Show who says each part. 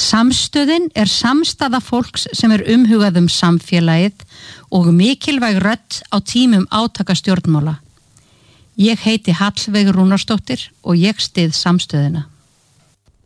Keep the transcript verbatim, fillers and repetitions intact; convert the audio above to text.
Speaker 1: Samstöðin er samstaða fólks sem er umhugað um samfélagið og mikilvæg rödd á tímum átaka stjórnmála. Ég heiti Hallveig Rúnarsdóttir og ég styð Samstöðina.